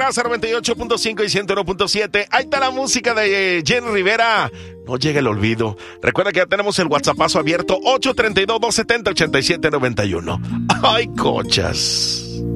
raza 98.5 y 101.7. Ahí está la música de Jenny Rivera. No llega el olvido. Recuerda que ya tenemos el WhatsAppazo abierto 832-270-8791. ¡Ay, cochas!